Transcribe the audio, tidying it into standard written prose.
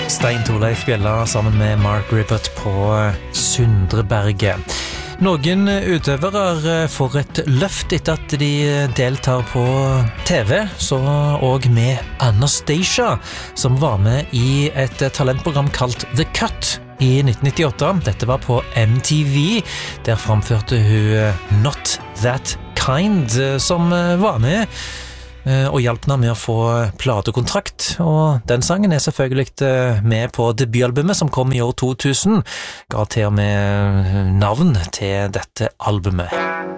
Stein Torleif Bjella sammen med Mark Ribbett på Sundreberget. Noen utøvere får et løft etter at de deltar på TV, så og med Anastacia, som var med i et talentprogram kalt The Cut i 1998. Dette var på MTV. Der framførte hun Not That Kind, som var med og hjalp henne med å få platekontrakt, og den sangen er selvfølgelig med på debutalbumet som kom i år 2000, ga til og med navn til dette albumet.